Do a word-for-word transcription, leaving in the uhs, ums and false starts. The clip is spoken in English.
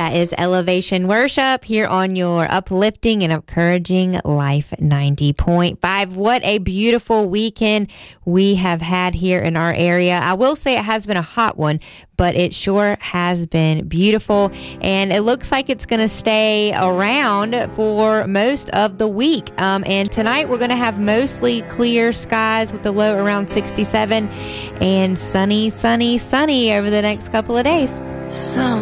That is Elevation Worship here on your uplifting and encouraging Life ninety point five. What a beautiful weekend we have had here in our area. I will say it has been a hot one, but it sure has been beautiful, and it looks like it's going to stay around for most of the week. Um, and tonight we're going to have mostly clear skies with the low around sixty-seven, and sunny, sunny, sunny over the next couple of days. Some